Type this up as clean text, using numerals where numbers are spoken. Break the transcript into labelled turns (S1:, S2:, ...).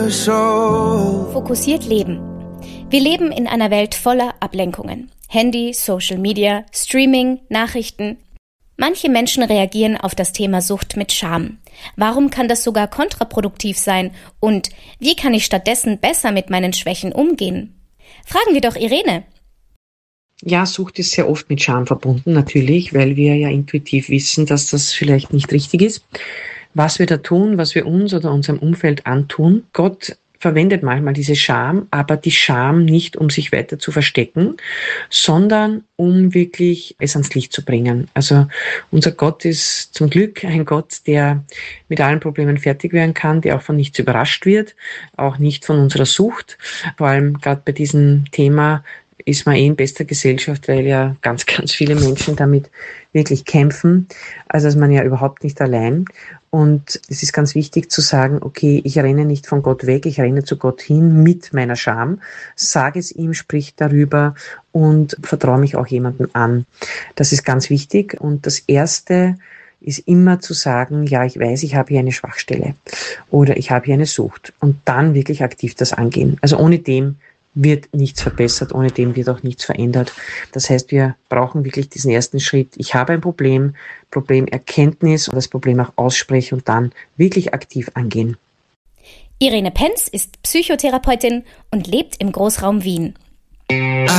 S1: Fokussiert leben. Wir leben in einer Welt voller Ablenkungen. Handy, Social Media, Streaming, Nachrichten. Manche Menschen reagieren auf das Thema Sucht mit Scham. Warum kann das sogar kontraproduktiv sein? Und wie kann ich stattdessen besser mit meinen Schwächen umgehen? Fragen wir doch Irene.
S2: Ja, Sucht ist sehr oft mit Scham verbunden, natürlich, weil wir ja intuitiv wissen, dass das vielleicht nicht richtig ist. Was wir da tun, was wir uns oder unserem Umfeld antun, Gott verwendet manchmal diese Scham, aber die Scham nicht, um sich weiter zu verstecken, sondern um wirklich es ans Licht zu bringen. Also unser Gott ist zum Glück ein Gott, der mit allen Problemen fertig werden kann, der auch von nichts überrascht wird, auch nicht von unserer Sucht. Vor allem gerade bei diesem Thema ist man in bester Gesellschaft, weil ja ganz, ganz viele Menschen damit wirklich kämpfen. Also ist man ja überhaupt nicht allein. Und es ist ganz wichtig zu sagen, okay, ich renne nicht von Gott weg, ich renne zu Gott hin mit meiner Scham, sage es ihm, sprich darüber und vertraue mich auch jemandem an. Das ist ganz wichtig. Und das Erste ist immer zu sagen, ja, ich weiß, ich habe hier eine Schwachstelle oder ich habe hier eine Sucht. Und dann wirklich aktiv das angehen. Also ohne dem wird nichts verbessert, ohne dem wird auch nichts verändert. Das heißt, wir brauchen wirklich diesen ersten Schritt. Ich habe ein Problemerkenntnis und das Problem auch aussprechen und dann wirklich aktiv angehen.
S1: Irene Penz ist Psychotherapeutin und lebt im Großraum Wien.